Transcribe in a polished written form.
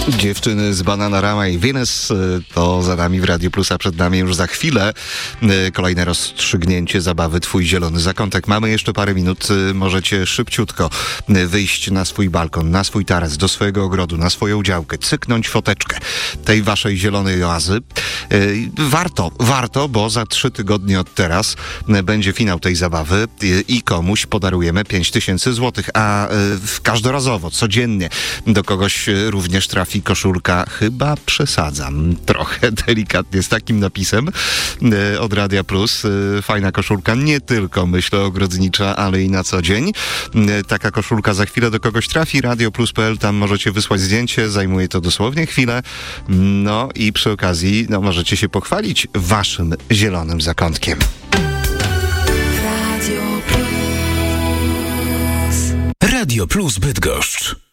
Dziewczyny z Bananarama i Venus to za nami w Radiu Plus, a przed nami już za chwilę kolejne rozstrzygnięcie zabawy Twój zielony zakątek. Mamy jeszcze parę minut, możecie szybciutko wyjść na swój balkon, na swój taras, do swojego ogrodu, na swoją działkę, cyknąć foteczkę tej waszej zielonej oazy. Warto, bo za 3 tygodnie od teraz będzie finał tej zabawy i komuś podarujemy 5000 złotych, a każdorazowo, codziennie do kogoś również trafi koszulka, chyba przesadzam trochę delikatnie z takim napisem od Radia Plus. Fajna koszulka, nie tylko myślę ogrodnicza, ale i na co dzień. Taka koszulka za chwilę do kogoś trafi. radioplus.pl, tam możecie wysłać zdjęcie, zajmuje to dosłownie chwilę. No i przy okazji możecie się pochwalić waszym zielonym zakątkiem. Radio Plus Bydgoszcz.